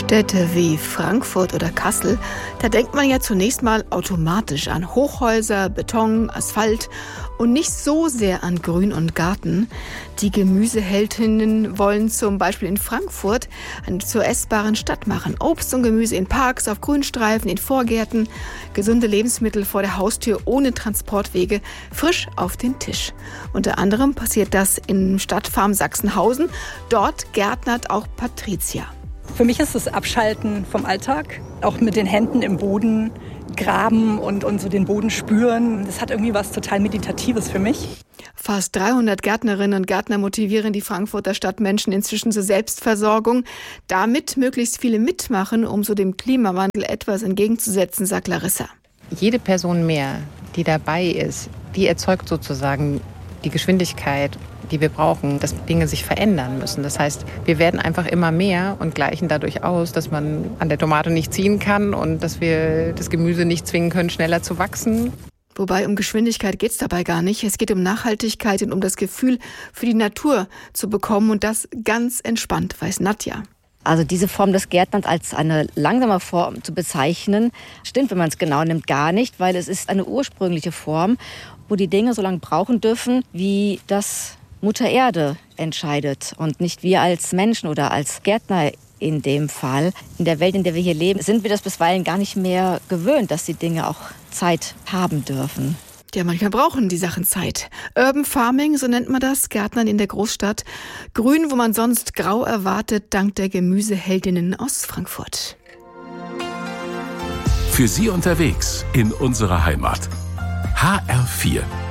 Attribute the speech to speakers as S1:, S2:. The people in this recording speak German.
S1: Städte wie Frankfurt oder Kassel, da denkt man ja zunächst mal automatisch an Hochhäuser, Beton, Asphalt und nicht so sehr an Grün und Garten. Die Gemüseheldinnen wollen zum Beispiel in Frankfurt eine zur essbaren Stadt machen. Obst und Gemüse in Parks, auf Grünstreifen, in Vorgärten, gesunde Lebensmittel vor der Haustür ohne Transportwege, frisch auf den Tisch. Unter anderem passiert das in Stadtfarm Sachsenhausen. Dort gärtnert auch Patricia.
S2: Für mich ist es Abschalten vom Alltag, auch mit den Händen im Boden graben und so den Boden spüren. Das hat irgendwie was total Meditatives für mich.
S1: Fast 300 Gärtnerinnen und Gärtner motivieren die Frankfurter Stadtmenschen inzwischen zur Selbstversorgung. Damit möglichst viele mitmachen, um so dem Klimawandel etwas entgegenzusetzen, sagt Larissa.
S3: Jede Person mehr, die dabei ist, die erzeugt sozusagen die Geschwindigkeit, die wir brauchen, dass Dinge sich verändern müssen. Das heißt, wir werden einfach immer mehr und gleichen dadurch aus, dass man an der Tomate nicht ziehen kann und dass wir das Gemüse nicht zwingen können, schneller zu wachsen.
S1: Wobei um Geschwindigkeit geht es dabei gar nicht. Es geht um Nachhaltigkeit und um das Gefühl für die Natur zu bekommen und das ganz entspannt, weiß Nadja.
S4: Also diese Form des Gärtnerns als eine langsame Form zu bezeichnen, stimmt, wenn man es genau nimmt, gar nicht, weil es ist eine ursprüngliche Form, wo die Dinge so lange brauchen dürfen, wie das Mutter Erde entscheidet und nicht wir als Menschen oder als Gärtner in dem Fall. In der Welt, in der wir hier leben, sind wir das bisweilen gar nicht mehr gewöhnt, dass die Dinge auch Zeit haben dürfen.
S1: Ja, manchmal brauchen die Sachen Zeit. Urban Farming, so nennt man das, Gärtnern in der Großstadt. Grün, wo man sonst grau erwartet, dank der Gemüseheldinnen aus Frankfurt.
S5: Für Sie unterwegs in unserer Heimat. HR4